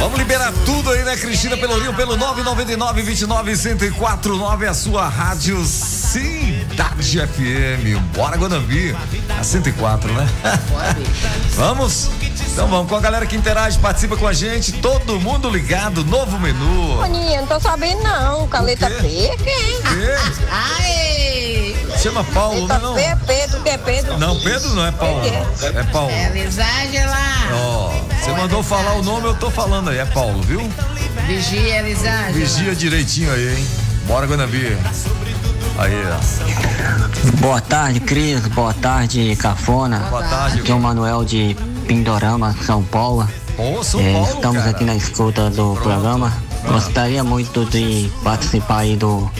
Vamos liberar tudo aí, né, Cristina Pelourinho, pelo 999-29-1049, a sua rádio Cidade FM. Bora, Guanambi. A 104, né? Vamos? Então vamos com a galera que interage, participa com a gente, todo mundo ligado, novo menu. Boninha, não tô sabendo não, caleta P, quem? Ai! Chama Paulo, Caleta não? P é Pedro, que é Pedro? Não, Pedro não é Paulo. É Paulo. É Elisângela. Ó, você mandou falar o nome, eu tô falando aí, é Paulo, viu? Vigia, Elisângela. Vigia direitinho aí, hein? Bora, Guanambi. Aí, ó. Boa tarde, Cris. Boa tarde, Cafona. Boa tarde. Aqui é o Manuel de Pindorama, São Paulo. Ô, São Paulo, estamos cara. aqui na escuta do programa. Gostaria muito de participar aí do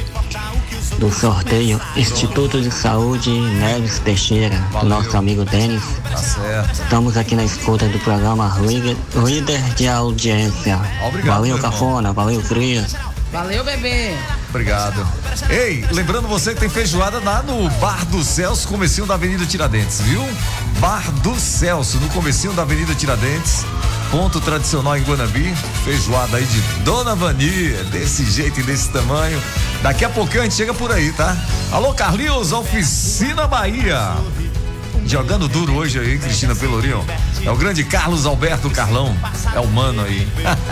sorteio Instituto de Saúde Neves Teixeira, do nosso amigo Denis. Tá certo. Estamos aqui na escuta do programa líder de audiência. Obrigado, Valeu, meu irmão. Cafona. Valeu, Cris. Valeu, bebê. Obrigado. Ei, lembrando você que tem feijoada lá no Bar do Celso, comecinho da Avenida Tiradentes, viu? Bar do Celso, no comecinho da Avenida Tiradentes, ponto tradicional em Guanambi, feijoada aí de Dona Vani, desse jeito e desse tamanho. Daqui a pouquinho a gente chega por aí, tá? Alô, Carlinhos, Oficina Bahia. Jogando duro hoje aí, Cristina Pelourinho. É o grande Carlos Alberto Carlão. É o mano aí.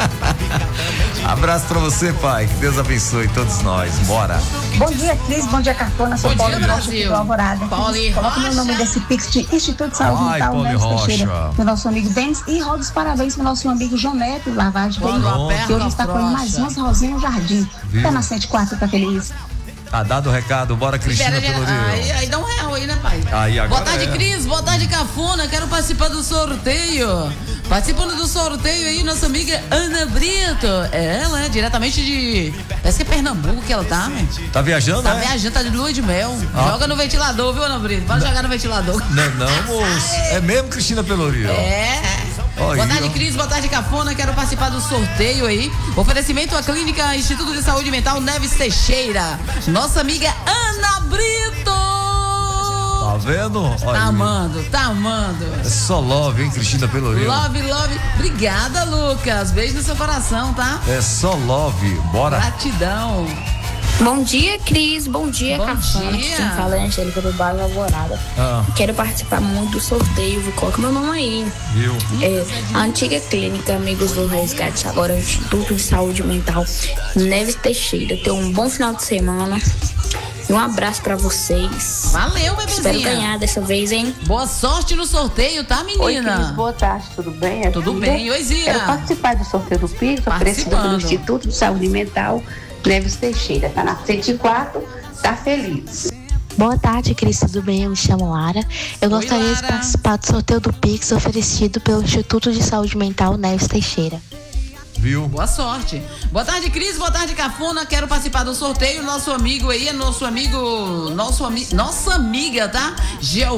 Abraço pra você, pai. Que Deus abençoe todos nós. Bora. Bom dia, Cris. Bom dia, Cafona. Sou Bom Paulo dia, Rocha, Brasil. do Alvorada. Paulinho Coloca meu nome Rocha. desse Pix de Instituto de Saúde Ai, Mental, Paulinho Neves Rocha. Teixeira, do nosso amigo Denis. E roda os parabéns pro nosso amigo João Neto, Lavagem Quando Veículo, aperta que hoje a está com mais frocha. umas rosinhas no jardim. Viu? Tá na 104, tá feliz. Tá dado o recado. Bora, Cristina Pelourinho. Aí dá R$1 aí, né, pai? Aí, agora boa tarde, é. Cris. Boa tarde, Cafona. Quero participar do sorteio. Participando do sorteio aí, nossa amiga Ana Brito. Ela é diretamente de... Parece que é Pernambuco que ela tá, né? Tá viajando, Tá né? viajando, tá de lua de mel. Ah. Joga no ventilador, viu, Ana Brito? Pode jogar no ventilador. Não, moço. É mesmo, Cristina Pelourinho? É. Aí, Boa tarde, ó. Cris. Boa tarde, Cafona. Quero participar do sorteio aí. Oferecimento à Clínica Instituto de Saúde Mental Neves Teixeira. Nossa amiga Ana Brito. Tá vendo? Olha Tá aí. amando, tá amando. É só love, hein, Cristina Pelourinho? Love, love. Obrigada, Lucas. Beijo no seu coração, tá? É só love. Bora. Gratidão. Bom dia, Cris. Bom dia, Bom Cafona. dia. Quem fala é a Angélica do Bairro Alvorada. Ah, Quero participar muito do sorteio. Coloca meu nome aí. viu? É, a antiga clínica Amigos do Resgate, agora é o Instituto de Saúde Mental Neves Teixeira. Tenha um bom final de semana. E um abraço pra vocês. Valeu, Espero bebezinha. ganhar dessa vez, hein? Boa sorte no sorteio, tá, Oi, Cris, menina? boa tarde, tudo bem? É Tudo Zira. bem. Oi, Zira. Quero participar do sorteio do Pix, oferecido pelo Participando. Instituto de Saúde Mental Neves Teixeira. Tá na 104, tá feliz. Boa tarde, Cris, tudo bem? Eu me chamo Lara. Eu gostaria de Lara. participar do sorteio do Pix oferecido pelo Instituto de Saúde Mental Neves Teixeira. Viu? Boa sorte. Boa tarde, Cris. Boa tarde, Cafona. Quero participar do sorteio. Nosso amigo aí é nossa amiga, tá?